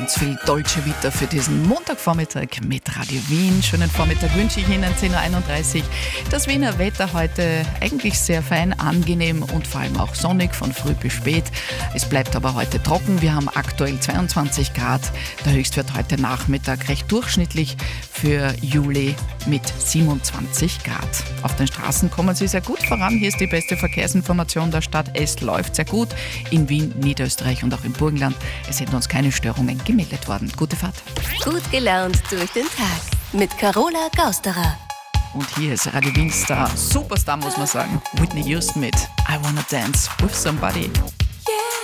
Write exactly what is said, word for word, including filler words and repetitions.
ganz viel Dolce Vita für diesen Montagvormittag mit Radio Wien. Schönen Vormittag wünsche ich Ihnen, zehn Uhr einunddreißig. Das Wiener Wetter heute eigentlich sehr fein, angenehm und vor allem auch sonnig von früh bis spät. Es bleibt aber heute trocken. Wir haben aktuell zweiundzwanzig Grad. Der Höchstwert heute Nachmittag recht durchschnittlich für Juli mit siebenundzwanzig Grad. Auf den Straßen kommen Sie sehr gut voran. Hier ist die beste Verkehrsinformation der Stadt. Es läuft sehr gut in Wien, Niederösterreich und auch im Burgenland. Es sind uns keine Störungen gemeldet worden. Gute Fahrt. Gut gelaunt durch den Tag mit Carola Gausterer. Und hier ist Radio Wien Star, Superstar muss man sagen, Whitney Houston mit I Wanna Dance with Somebody.